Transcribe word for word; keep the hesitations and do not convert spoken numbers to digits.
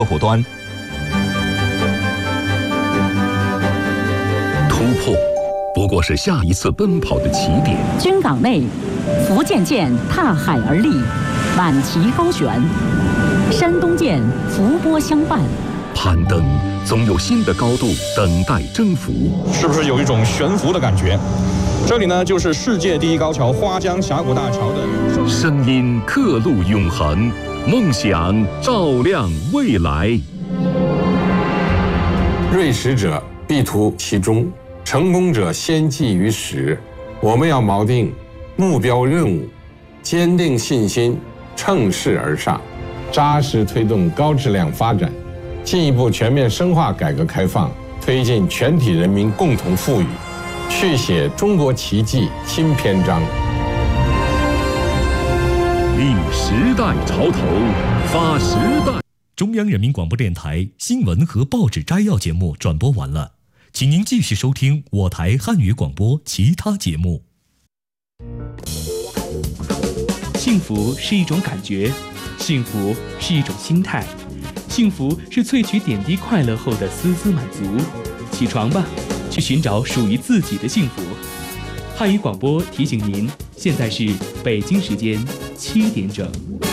客户端。突破不过是下一次奔跑的起点。 军港内，福建舰踏海而立，满旗高悬；山东舰伏波相伴。 攀登总有新的高度等待征服， 是不是有一种悬浮的感觉？这里呢，就是世界第一高桥花江峡谷大桥的声音刻录永恒，梦想照亮未来。 锐识者必图其中，成功者先记于始。我们要锚定目标任务，坚定信心，乘势而上，扎实推动高质量发展，进一步全面深化改革开放，推进全体人民共同富裕，续写中国奇迹新篇章。 立时代潮头，发时代。 中央人民广播电台新闻和报纸摘要节目转播完了，请您继续收听我台汉语广播其他节目。 幸福是一种感觉，幸福是一种心态，幸福是萃取点滴快乐后的丝丝满足。起床吧，去寻找属于自己的幸福。汉语广播提醒您，现在是北京时间七点整。